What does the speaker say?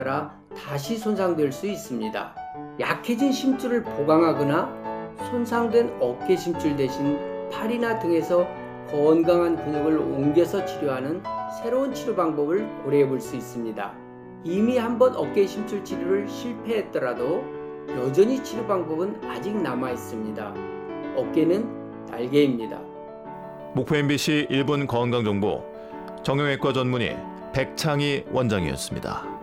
따라 다시 손상될 수 있습니다. 약해진 심줄을 보강하거나 손상된 어깨 심줄 대신 팔이나 등에서 건강한 근육을 옮겨서 치료하는 새로운 치료 방법을 고려해 볼 수 있습니다. 이미 한번 어깨 심줄 치료를 실패했더라도 여전히 치료 방법은 아직 남아 있습니다. 어깨는 날개입니다. 목포 MBC 1분 건강정보 정형외과 전문의 백창희 원장이었습니다.